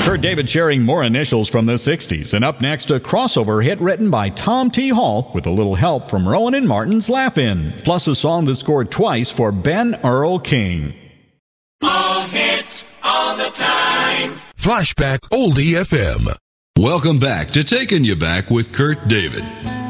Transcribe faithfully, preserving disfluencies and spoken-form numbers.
Kurt David sharing more initials from the sixties. And up next, a crossover hit written by Tom T. Hall with a little help from Rowan and Martin's Laugh-In. Plus a song that scored twice for Ben Earl King. All hits, all the time. Flashback Oldie F M. Welcome back to Taking You Back with Kurt David.